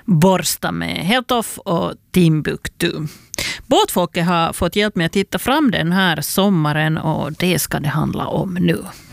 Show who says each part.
Speaker 1: Borsta med Heltoff och Timbuktu. Båtfolket har fått hjälp med att titta fram den här sommaren och det ska det handla om nu.